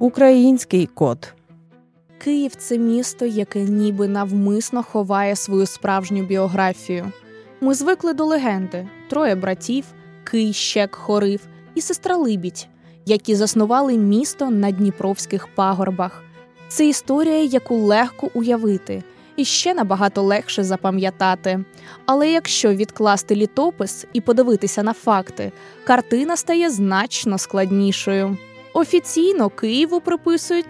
Український код. Київ – це місто, яке ніби навмисно ховає свою справжню біографію. Ми звикли до легенди – 3 братів, Кий, Щек, Хорив і сестра Либідь, які заснували місто на Дніпровських пагорбах. Це історія, яку легко уявити і ще набагато легше запам'ятати. Але якщо відкласти літопис і подивитися на факти, картина стає значно складнішою. Офіційно Києву приписують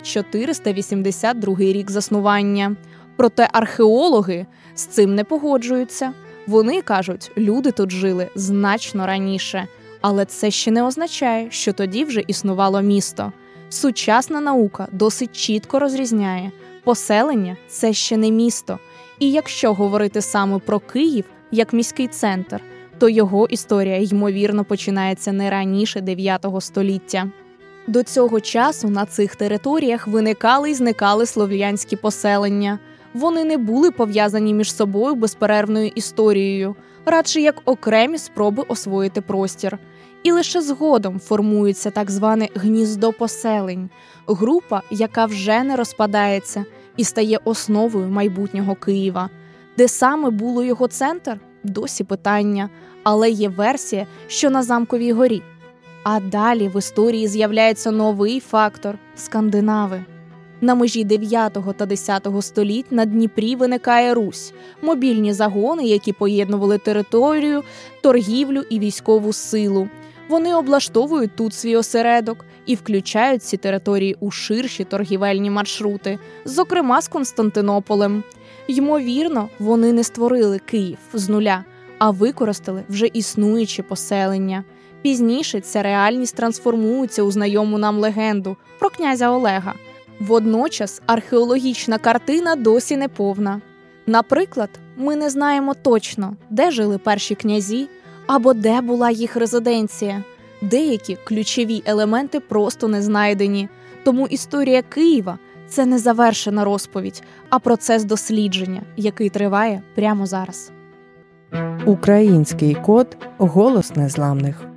482 рік заснування. Проте археологи з цим не погоджуються. Вони кажуть, люди тут жили значно раніше. Але це ще не означає, що тоді вже існувало місто. Сучасна наука досить чітко розрізняє. Поселення – це ще не місто. І якщо говорити саме про Київ як міський центр, то його історія, ймовірно, починається не раніше 9 століття. До цього часу на цих територіях виникали і зникали слов'янські поселення. Вони не були пов'язані між собою безперервною історією, радше як окремі спроби освоїти простір. І лише згодом формується так зване гніздо поселень – група, яка вже не розпадається і стає основою майбутнього Києва. Де саме було його центр – досі питання, але є версія, що на Замковій горі. А далі в історії з'являється новий фактор – скандинави. На межі 9 та 10 століть на Дніпрі виникає Русь – мобільні загони, які поєднували територію, торгівлю і військову силу. Вони облаштовують тут свій осередок і включають ці території у ширші торгівельні маршрути, зокрема з Константинополем. Ймовірно, вони не створили Київ з нуля, а використали вже існуючі поселення. Пізніше ця реальність трансформується у знайому нам легенду про князя Олега. Водночас археологічна картина досі не повна. Наприклад, ми не знаємо точно, де жили перші князі або де була їх резиденція. Деякі ключові елементи просто не знайдені. Тому історія Києва – це не завершена розповідь, а процес дослідження, який триває прямо зараз. Український код – голос незламних.